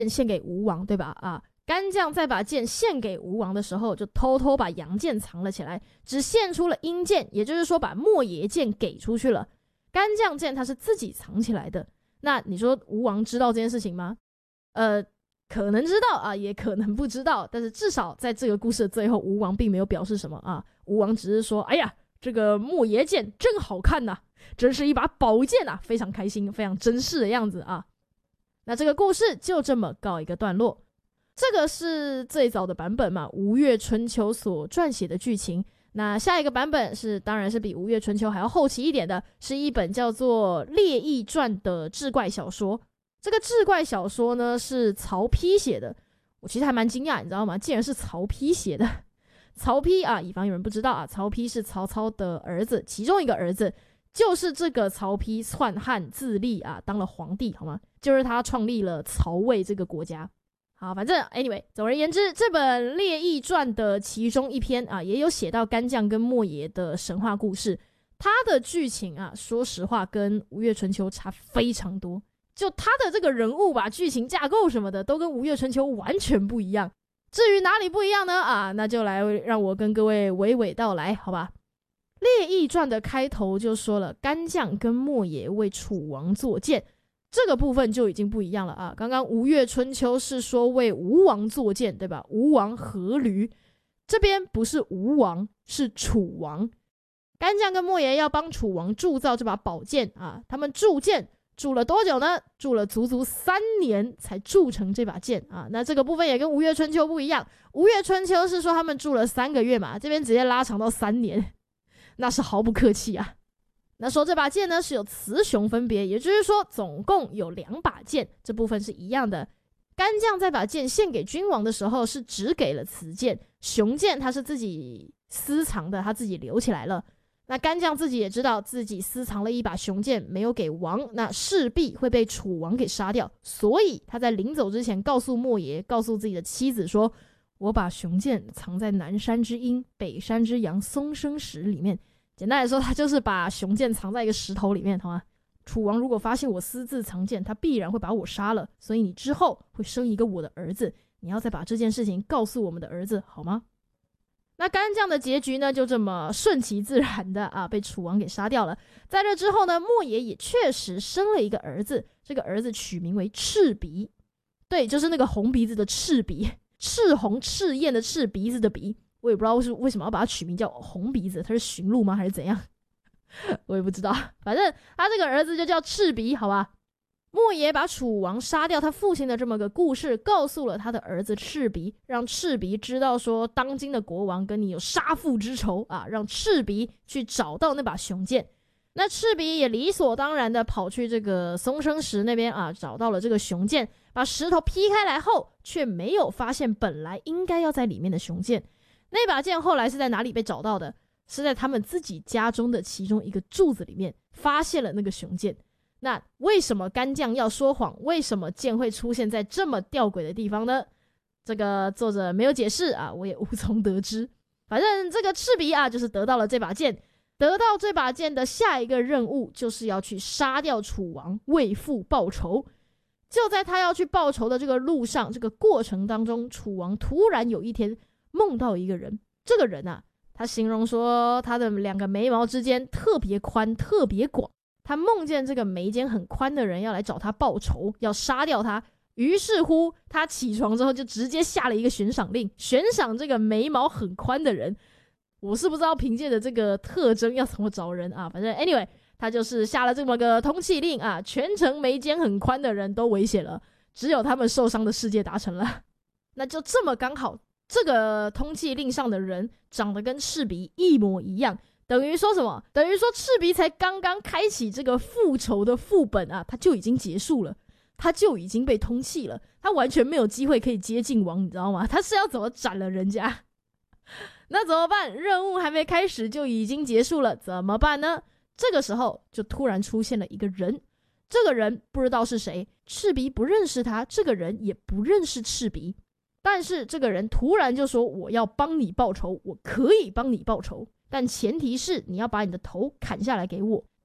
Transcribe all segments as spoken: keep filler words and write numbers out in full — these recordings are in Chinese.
献给吴王，对吧？啊，干将在把剑献给吴王的时候，就偷偷把阳剑藏了起来，只献出了阴剑，也就是说把莫邪剑给出去了。干将剑他是自己藏起来的，那你说吴王知道这件事情吗？呃，可能知道啊，也可能不知道，但是至少在这个故事的最后，吴王并没有表示什么啊。吴王只是说：“哎呀，这个莫邪剑真好看呐、啊，真是一把宝剑啊，非常开心，非常珍视的样子啊。”那这个故事就这么告一个段落。这个是最早的版本嘛，《吴越春秋》所撰写的剧情。那下一个版本是，当然是比《吴越春秋》还要后期一点的，是一本叫做《列异传》的志怪小说。这个志怪小说呢是曹丕写的，我其实还蛮惊讶，你知道吗？竟然是曹丕写的。曹丕啊，以防有人不知道啊，曹丕是曹操的儿子，其中一个儿子就是这个曹丕篡汉自立啊，当了皇帝，好吗？就是他创立了曹魏这个国家。好，反正 anyway， 总而言之，这本《列异传》的其中一篇啊，也有写到干将跟莫邪的神话故事。它的剧情啊，说实话跟《吴越春秋》差非常多。就他的这个人物吧，剧情架构什么的，都跟《吴越春秋》完全不一样。至于哪里不一样呢？啊，那就来让我跟各位娓娓道来，好吧？《列异传》的开头就说了，干将跟莫邪为楚王作剑。这个部分就已经不一样了啊！刚刚《吴越春秋》是说为吴王作剑，对吧？吴王阖闾，这边不是吴王，是楚王。干将跟莫邪要帮楚王铸造这把宝剑啊！他们铸剑铸了多久呢？铸了足足三年才铸成这把剑啊！那这个部分也跟《吴越春秋》不一样，《吴越春秋》是说他们铸了三个月嘛，这边直接拉长到三年，那是毫不客气啊！那说这把剑呢是有雌雄分别，也就是说总共有两把剑，这部分是一样的。干将在把剑献给君王的时候是只给了雌剑，雄剑他是自己私藏的，他自己留起来了。那干将自己也知道自己私藏了一把雄剑没有给王，那势必会被楚王给杀掉，所以他在临走之前告诉莫邪，告诉自己的妻子说，我把雄剑藏在南山之阴北山之阳松生石里面。简单来说，他就是把雄剑藏在一个石头里面，好吗？楚王如果发现我私自藏剑，他必然会把我杀了，所以你之后会生一个我的儿子，你要再把这件事情告诉我们的儿子，好吗？那干将的结局呢，就这么顺其自然的啊，被楚王给杀掉了。在这之后呢，莫邪也确实生了一个儿子，这个儿子取名为赤鼻，对，就是那个红鼻子的赤鼻，赤红赤焰的赤，鼻子的鼻。我也不知道是为什么要把它取名叫红鼻子，他是驯鹿吗还是怎样？我也不知道，反正他这个儿子就叫赤鼻，好吧？莫邪把楚王杀掉他父亲的这么个故事告诉了他的儿子赤鼻，让赤鼻知道说当今的国王跟你有杀父之仇啊，让赤鼻去找到那把雄剑。那赤鼻也理所当然的跑去这个松生石那边啊，找到了这个雄剑，把石头劈开来后，却没有发现本来应该要在里面的雄剑。那把剑后来是在哪里被找到的？是在他们自己家中的其中一个柱子里面发现了那个雄剑。那为什么干将要说谎？为什么剑会出现在这么吊诡的地方呢？这个作者没有解释啊，我也无从得知。反正这个赤鼻啊，就是得到了这把剑，得到这把剑的下一个任务就是要去杀掉楚王，为父报仇。就在他要去报仇的这个路上，这个过程当中，楚王突然有一天梦到一个人，这个人啊，他形容说他的两个眉毛之间特别宽特别广，他梦见这个眉间很宽的人要来找他报仇，要杀掉他。于是乎他起床之后就直接下了一个悬赏令，悬赏这个眉毛很宽的人。我是不知道凭借着这个特征要怎么找人啊，反正 anyway 他就是下了这么个通缉令啊，全城眉间很宽的人都危险了，只有他们受伤的世界达成了。那就这么刚好这个通缉令上的人长得跟赤鼻一模一样，等于说什么？等于说赤鼻才刚刚开启这个复仇的副本啊，他就已经结束了，他就已经被通缉了，他完全没有机会可以接近王，你知道吗？他是要怎么斩了人家？那怎么办？任务还没开始就已经结束了，怎么办呢？这个时候就突然出现了一个人，这个人不知道是谁，赤鼻不认识他，这个人也不认识赤鼻。但是这个人突然就说，我要帮你报仇，我可以帮你报仇，但前提是你要把你的头砍下来给我。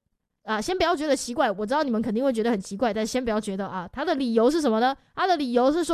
啊，先不要觉得奇怪，我知道你们肯定会觉得很奇怪，但先不要觉得啊，他的理由是什么呢？他的理由是说